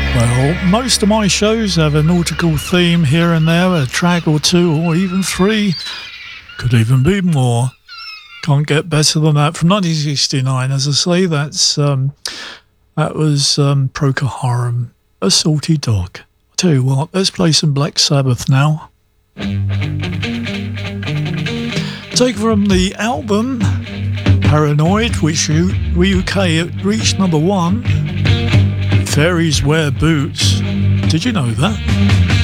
Well, most of my shows have a nautical theme here and there, a track or two, or even three. Could even be more. Can't get better than that. From 1969, as I say, that was Procol Harum, A Salty Dog. I'll tell you what, let's play some Black Sabbath now. Take from the album Paranoid, which UK reached number 1. Fairies wear boots. Did you know that?